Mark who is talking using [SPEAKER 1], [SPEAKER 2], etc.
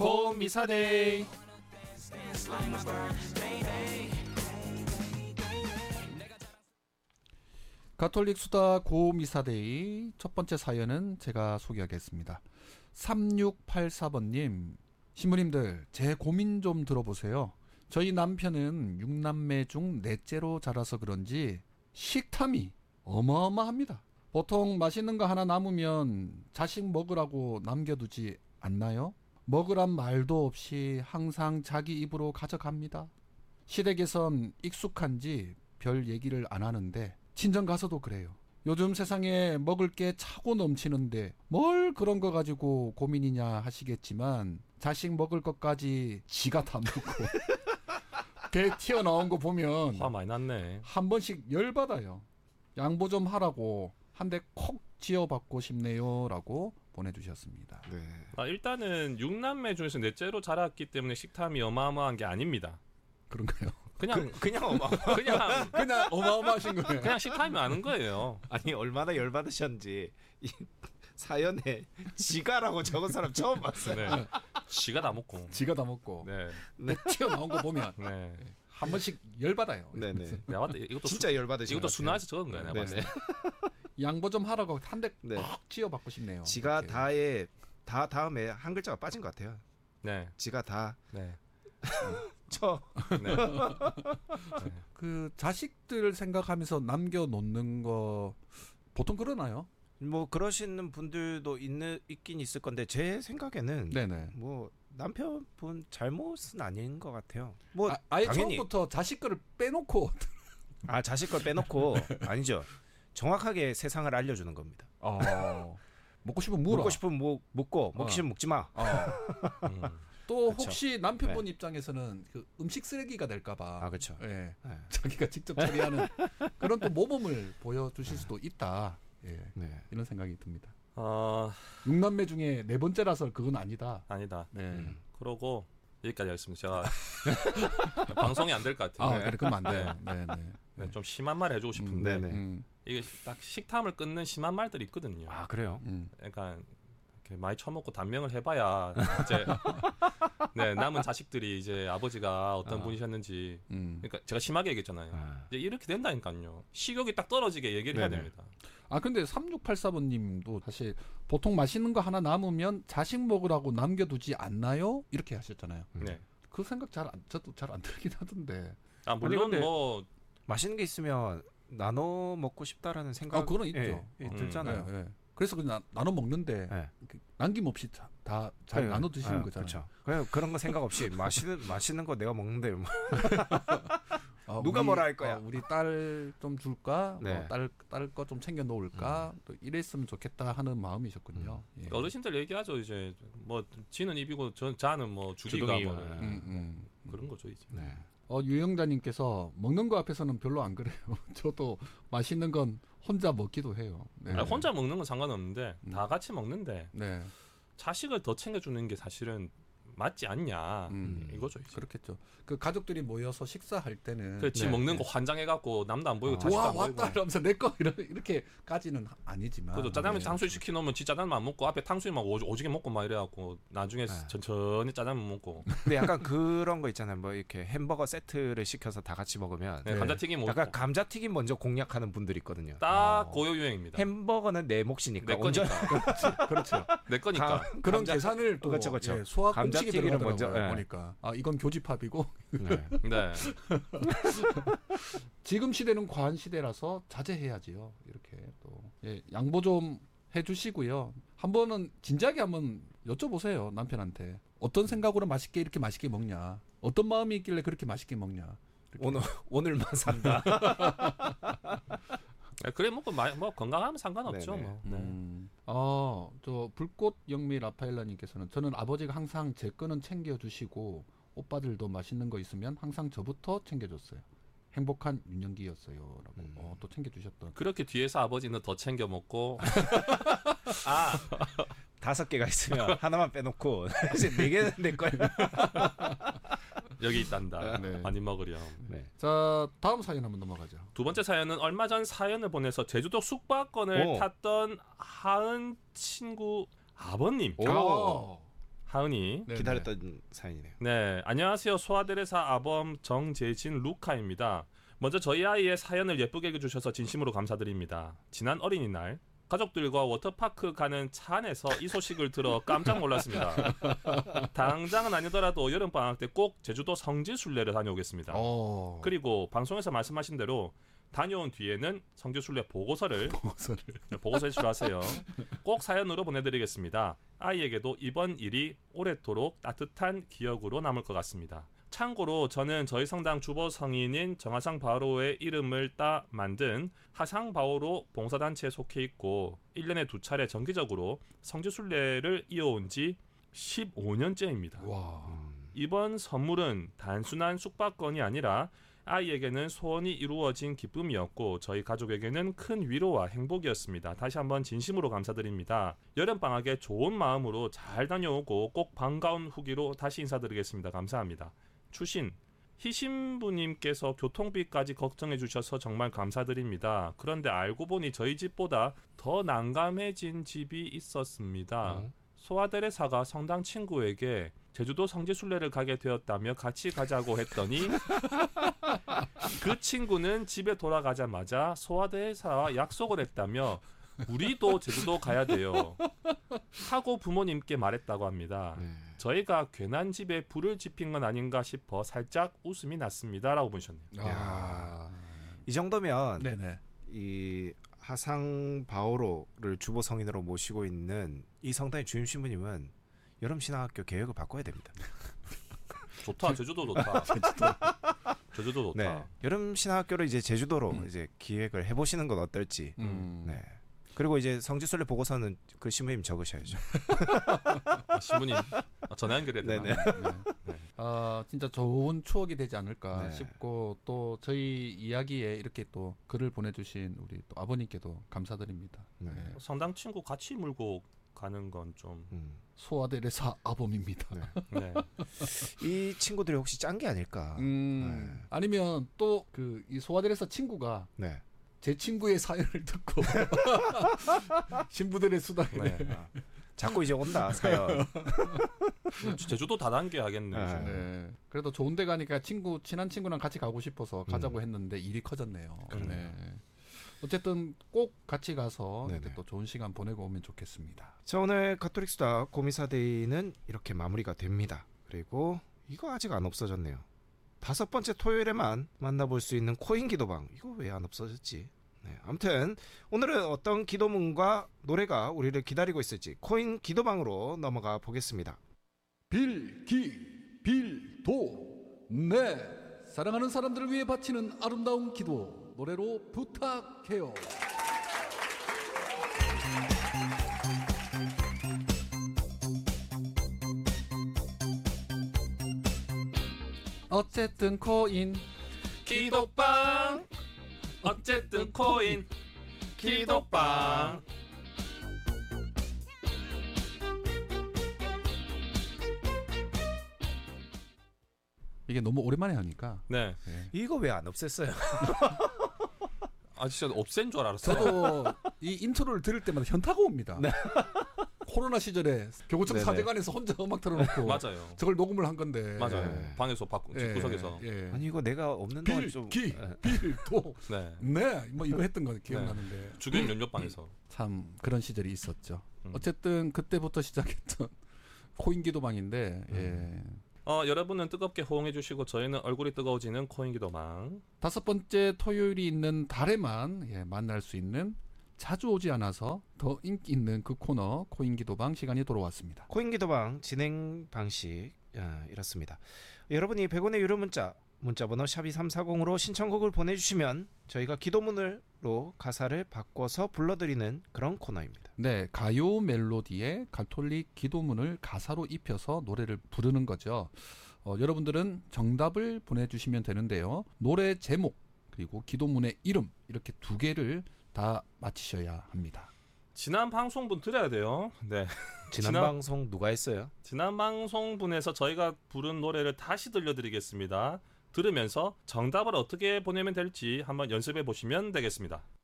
[SPEAKER 1] 고미사데이. 가톨릭 수다 고미사데이 첫 번째 사연은 제가 소개하겠습니다. 3684번님, 신부님들 제 고민 좀 들어보세요. 저희 남편은 6남매 중 넷째로 자라서 그런지 식탐이 어마어마합니다. 보통 맛있는 거 하나 남으면 자식 먹으라고 남겨두지 않나요? 먹으란 말도 없이 항상 자기 입으로 가져갑니다. 시댁에선 익숙한지 별 얘기를 안 하는데 친정 가서도 그래요. 요즘 세상에 먹을 게 차고 넘치는데 뭘 그런 거 가지고 고민이냐 하시겠지만 자식 먹을 것까지 지가 다 먹고 개 튀어나온 거 보면
[SPEAKER 2] 화 많이 났네.
[SPEAKER 1] 한 번씩 열받아요. 양보 좀 하라고 한 대 콕 쥐어받고 싶네요 라고 보내주셨습니다.
[SPEAKER 3] 네.
[SPEAKER 2] 일단은 6남매 중에서 넷째로 자랐기 때문에 식탐이 어마어마한 게 아닙니다.
[SPEAKER 1] 그런가요?
[SPEAKER 2] 그냥
[SPEAKER 1] 그냥 어마어마하신 거예요.
[SPEAKER 2] 그냥 식탐이 많은 거예요.
[SPEAKER 3] 아니 얼마나 열받으셨는지 이 사연에 지가라고 적은 사람 처음 봤어요.
[SPEAKER 2] 네. 지가 다 먹고.
[SPEAKER 1] 지가 다 먹고
[SPEAKER 2] 네.
[SPEAKER 1] 튀어나온 거 보면
[SPEAKER 2] 네.
[SPEAKER 1] 한 번씩 열받아요.
[SPEAKER 3] 네네.
[SPEAKER 2] 내가 봤을 때 이것도
[SPEAKER 3] 진짜 열받으신
[SPEAKER 2] 이것도 순화해서 적은 거야. 내가 봤을 때.
[SPEAKER 1] 양보 좀 하라고 한 대
[SPEAKER 3] 네.
[SPEAKER 1] 꼭 쥐어받고 싶네요.
[SPEAKER 3] 지가
[SPEAKER 1] 이렇게.
[SPEAKER 3] 다에 다 다음에 한 글자가 빠진 것 같아요.
[SPEAKER 2] 네.
[SPEAKER 3] 지가 다
[SPEAKER 2] 네.
[SPEAKER 3] 쳐.
[SPEAKER 2] 네.
[SPEAKER 1] 그 자식들 생각하면서 남겨놓는 거 보통 그러나요?
[SPEAKER 3] 뭐 그러시는 분들도 있긴 있을 건데 제 생각에는
[SPEAKER 1] 네네.
[SPEAKER 3] 뭐 남편분 잘못은 아닌 것 같아요. 뭐
[SPEAKER 1] 아예
[SPEAKER 3] 당연히
[SPEAKER 1] 처음부터 자식 거를 빼놓고
[SPEAKER 3] 자식 걸 빼놓고 아니죠. 정확하게 세상을 알려주는 겁니다.
[SPEAKER 1] 먹고 싶으면 물어.
[SPEAKER 3] 먹고 싶으면 먹고 먹기 싫으면 먹지 마.
[SPEAKER 1] 또
[SPEAKER 3] 그쵸.
[SPEAKER 1] 혹시 남편분 입장에서는 그 음식 쓰레기가 될까봐.
[SPEAKER 3] 그렇죠.
[SPEAKER 1] 예.
[SPEAKER 3] 네.
[SPEAKER 1] 자기가 직접 처리하는 그런 또 모범을 보여주실 수도 있다. 예.
[SPEAKER 3] 네.
[SPEAKER 1] 이런 생각이 듭니다.
[SPEAKER 2] 6남매
[SPEAKER 1] 중에 네 번째라서 그건 아니다.
[SPEAKER 2] 아니다.
[SPEAKER 1] 네.
[SPEAKER 2] 그러고 여기까지 하겠습니다. 제가 방송이 안 될 것 같아요.
[SPEAKER 1] 그래 그럼 안 돼요. 네.
[SPEAKER 2] 네, 좀 심한 말 해주고 싶은데
[SPEAKER 3] 네네.
[SPEAKER 2] 이게 딱 식탐을 끊는 심한 말들이 있거든요.
[SPEAKER 3] 그래요?
[SPEAKER 2] 그러니까 이렇게 많이 처먹고 단명을 해봐야 이제 네, 남은 자식들이 이제 아버지가 어떤 분이셨는지 그러니까 제가 심하게 얘기했잖아요. 이제 이렇게 된다니까요. 식욕이 딱 떨어지게 얘기를 해야 됩니다.
[SPEAKER 1] 근데 3684번님도 사실 보통 맛있는 거 하나 남으면 자식 먹으라고 남겨두지 않나요? 이렇게 하셨잖아요.
[SPEAKER 2] 네.
[SPEAKER 1] 그 생각 저도 잘 안 들긴 하던데.
[SPEAKER 2] 물론 뭐
[SPEAKER 3] 맛있는 게 있으면 나눠 먹고 싶다라는 생각.
[SPEAKER 1] 그건 있죠.
[SPEAKER 3] 들잖아요.
[SPEAKER 1] 네. 그래서 그냥 나눠 먹는데 남김없이 다 잘 나눠 드시는 거잖아요.
[SPEAKER 3] 그렇죠. 그런 거 생각 없이 맛있는 거 내가 먹는데 뭐. 누가
[SPEAKER 1] 우리,
[SPEAKER 3] 뭐라 할 거야.
[SPEAKER 1] 우리 딸 좀 줄까?
[SPEAKER 3] 네.
[SPEAKER 1] 딸 거 좀 챙겨 놓을까? 또 이랬으면 좋겠다 하는 마음이셨군요. 예.
[SPEAKER 2] 어르신들 얘기하죠. 이제 뭐 지는 입이고 자는 뭐 주디가 뭐 그런 거죠 이제.
[SPEAKER 3] 네.
[SPEAKER 1] 유영자님께서 먹는 거 앞에서는 별로 안 그래요. 저도 맛있는 건 혼자 먹기도 해요. 네.
[SPEAKER 2] 혼자 먹는 건 상관없는데 다 같이 먹는데
[SPEAKER 1] 네.
[SPEAKER 2] 자식을 더 챙겨주는 게 사실은 맞지 않냐 이거죠. 이제.
[SPEAKER 1] 그렇겠죠. 그 가족들이 모여서 식사할 때는
[SPEAKER 2] 그렇지 먹는 거 환장해갖고 남도 안 보이고 자식도 안 보이고.
[SPEAKER 1] 왔다 이러면서 내 거 이렇게까지는 아니지만.
[SPEAKER 2] 그래도 짜장면 탕수육 시켜놓으면 지 짜장면 안 먹고 앞에 탕수육 막 오지게 먹고 막 이래갖고 나중에 천천히 짜장면 먹고.
[SPEAKER 3] 근데 약간 그런 거 있잖아요. 뭐 이렇게 햄버거 세트를 시켜서 다 같이 먹으면
[SPEAKER 2] 감자튀김 먹고.
[SPEAKER 3] 약간 감자튀김 먼저 공략하는 분들이 있거든요.
[SPEAKER 2] 딱 고유 유행입니다.
[SPEAKER 3] 햄버거는 내 몫이니까.
[SPEAKER 2] 내 거니까.
[SPEAKER 1] 그렇죠.
[SPEAKER 2] 내 거니까.
[SPEAKER 1] 그런 계산을 또
[SPEAKER 3] 그렇죠.
[SPEAKER 1] 예, 소화 공식이
[SPEAKER 3] 감자튀김을
[SPEAKER 1] 들어가더라고요.
[SPEAKER 3] 먼저,
[SPEAKER 1] 보니까 이건 교집합이고
[SPEAKER 2] 네.
[SPEAKER 1] 지금 시대는 과한 시대라서 자제해야지요. 이렇게 또 양보 좀 해주시고요. 한번은 진지하게 한번 여쭤보세요. 남편한테 어떤 생각으로 이렇게 맛있게 먹냐, 어떤 마음이 있길래 그렇게 맛있게 먹냐.
[SPEAKER 3] 오늘만 산다.
[SPEAKER 2] 그래 먹고 뭐 건강하면 상관없죠.
[SPEAKER 3] 네네.
[SPEAKER 2] 뭐.
[SPEAKER 1] 저 불꽃 영미 라파엘라님께서는 저는 아버지가 항상 제 거는 챙겨주시고 오빠들도 맛있는 거 있으면 항상 저부터 챙겨줬어요. 행복한 유년기였어요라고 또 챙겨주셨던.
[SPEAKER 2] 그렇게 뒤에서 아버지는 더 챙겨 먹고
[SPEAKER 3] 5개가 있으면 하나만 빼놓고 이제 4개는 내 거야.
[SPEAKER 2] 여기 있단다.
[SPEAKER 1] 네.
[SPEAKER 2] 많이 먹으렴.
[SPEAKER 3] 네.
[SPEAKER 1] 자, 다음 사연 한번 넘어가죠.
[SPEAKER 2] 두 번째 사연은 얼마 전 사연을 보내서 제주도 숙박권을 탔던 하은 친구 아버님. 하은이.
[SPEAKER 1] 네,
[SPEAKER 3] 기다렸던 사연이네요.
[SPEAKER 2] 네, 안녕하세요. 소아드레사 아범 정재진 루카입니다. 먼저 저희 아이의 사연을 예쁘게 읽어주셔서 진심으로 감사드립니다. 지난 어린이날 가족들과 워터파크 가는 차 안에서 이 소식을 들어 깜짝 놀랐습니다. 당장은 아니더라도 여름방학 때 꼭 제주도 성지순례를 다녀오겠습니다. 그리고 방송에서 말씀하신 대로 다녀온 뒤에는 성지순례 보고서를 제출하세요. 꼭 사연으로 보내드리겠습니다. 아이에게도 이번 일이 오래도록 따뜻한 기억으로 남을 것 같습니다. 참고로 저는 저희 성당 주보 성인인 정하상 바오로의 이름을 따 만든 하상 바오로 봉사단체에 속해 있고 1년에 2차례 정기적으로 성지순례를 이어온 지 15년째입니다. 이번 선물은 단순한 숙박권이 아니라 아이에게는 소원이 이루어진 기쁨이었고 저희 가족에게는 큰 위로와 행복이었습니다. 다시 한번 진심으로 감사드립니다. 여름방학에 좋은 마음으로 잘 다녀오고 꼭 반가운 후기로 다시 인사드리겠습니다. 감사합니다. 추신 희신부님께서 교통비까지 걱정해 주셔서 정말 감사드립니다. 그런데 알고 보니 저희 집보다 더 난감해진 집이 있었습니다. 소아데레사가 성당 친구에게 제주도 성지순례를 가게 되었다며 같이 가자고 했더니 그 친구는 집에 돌아가자마자 소아데레사와 약속을 했다며 우리도 제주도 가야 돼요 하고 부모님께 말했다고 합니다. 저희가 괜한 집에 불을 지핀 건 아닌가 싶어 살짝 웃음이 났습니다 라고 보셨네요.
[SPEAKER 3] 이 정도면
[SPEAKER 1] 네네.
[SPEAKER 3] 이 하상 바오로를 주보 성인으로 모시고 있는 이 성당의 주임 신부님은 여름 신학교 계획을 바꿔야 됩니다.
[SPEAKER 2] 좋다. 제주도 좋다. 제주도 좋다.
[SPEAKER 3] 네. 여름 신학교를 이제 제주도로 이제 기획을 해보시는 건 어떨지. 네. 그리고 이제 성지순례 보고서는 그 신부님 적으셔야죠.
[SPEAKER 2] 신부님 전화 연결해야 되나?
[SPEAKER 3] 네네.
[SPEAKER 1] 네. 진짜 좋은 추억이 되지 않을까 싶고 또 저희 이야기에 이렇게 또 글을 보내주신 우리 또 아버님께도 감사드립니다. 네.
[SPEAKER 2] 성당 친구 같이 물고 가는 건 좀
[SPEAKER 1] 소아데레사 아범입니다.
[SPEAKER 2] 네.
[SPEAKER 3] 이 친구들이 혹시 짠 게 아닐까?
[SPEAKER 1] 아니면 또 그 이 소아데레사 친구가 제 친구의 사연을 듣고 신부들의 수다에
[SPEAKER 3] 자꾸 이제 온다 사연.
[SPEAKER 2] 제주도 다단계 하겠네요.
[SPEAKER 1] 네. 그래도 좋은 데 가니까 친한 친구랑 같이 가고 싶어서 가자고 했는데 일이 커졌네요. 네. 어쨌든 꼭 같이 가서 이렇게 또 좋은 시간 보내고 오면 좋겠습니다.
[SPEAKER 3] 자, 오늘 가톨릭 수다 고미사데이는 이렇게 마무리가 됩니다. 그리고 이거 아직 안 없어졌네요. 5번째 토요일에만 만나볼 수 있는 코인 기도방. 이거 왜 안 없어졌지? 네, 아무튼 오늘은 어떤 기도문과 노래가 우리를 기다리고 있을지 코인 기도방으로 넘어가 보겠습니다.
[SPEAKER 1] 빌도 네 사랑하는 사람들을 위해 바치는 아름다운 기도 노래로 부탁해요. 어쨌든 코인
[SPEAKER 2] 기도방 어쨌든 코인 기도방.
[SPEAKER 1] 이게 너무 오랜만에 하니까
[SPEAKER 2] 네.
[SPEAKER 3] 이거 왜 안 없앴어요?
[SPEAKER 2] 아 진짜 없앤 줄 알았어요.
[SPEAKER 1] 저도 이 인트로를 들을 때마다 현타가 옵니다. 코로나 시절에 교구청 사제관에서 혼자 음악 틀어놓고
[SPEAKER 2] 맞아요.
[SPEAKER 1] 저걸 녹음을 한 건데
[SPEAKER 2] 맞아요. 방에서 집구석에서.
[SPEAKER 3] 아니 이거 내가 없는 동안 좀
[SPEAKER 1] 빌도 네 뭐 이거 했던 거 기억나는데
[SPEAKER 2] 주변 몇몇 방에서
[SPEAKER 1] 참 그런 시절이 있었죠. 어쨌든 그때부터 시작했던 코인 기도방인데
[SPEAKER 2] 여러분은 뜨겁게 호응해 주시고 저희는 얼굴이 뜨거워지는 코인 기도방.
[SPEAKER 1] 5번째 토요일이 있는 달에만 만날 수 있는 자주 오지 않아서 더 인기 있는 그 코너 코인 기도방 시간이 돌아왔습니다.
[SPEAKER 3] 코인 기도방 진행 방식 이렇습니다. 여러분이 100원의 유료 문자번호 샵이 340으로 신청곡을 보내주시면 저희가 기도문으로 가사를 바꿔서 불러드리는 그런 코너입니다.
[SPEAKER 1] 네, 가요 멜로디에 가톨릭 기도문을 가사로 입혀서 노래를 부르는 거죠. 여러분들은 정답을 보내주시면 되는데요. 노래 제목 그리고 기도문의 이름 이렇게 2개를 다 맞히셔야 합니다.
[SPEAKER 2] 지난 방송분 들어야 돼요. 네.
[SPEAKER 3] 지난 방송 누가 했어요?
[SPEAKER 2] 지난 방송분에서 저희가 부른 노래를 다시 들려드리겠습니다. 들으면서 정답을 어떻게 보내면 될지 한번 연습해 보시면 되겠습니다.